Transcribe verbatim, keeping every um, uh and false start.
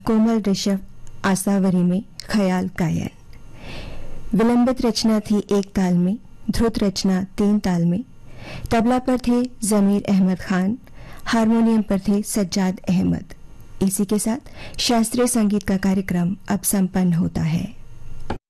कोमल ऋषभ आसावरी में ख्याल गायन। विलंबित रचना थी एक ताल में, ध्रुत रचना तीन ताल में। तबला पर थे जमीर अहमद खान, हारमोनियम पर थे सज्जाद अहमद। इसी के साथ शास्त्रीय संगीत का कार्यक्रम अब संपन्न होता है।